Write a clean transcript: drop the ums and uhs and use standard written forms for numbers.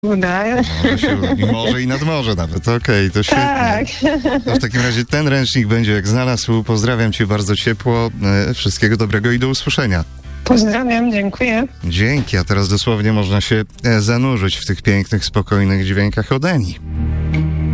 udaje. Może i nad morze nawet. Okej, to świetnie. Tak. To w takim razie ten ręcznik będzie jak znalazł. Pozdrawiam cię bardzo ciepło. Wszystkiego dobrego i do usłyszenia. Pozdrawiam, dziękuję. Dzięki, a teraz dosłownie można się zanurzyć w tych pięknych, spokojnych dźwiękach Odeni.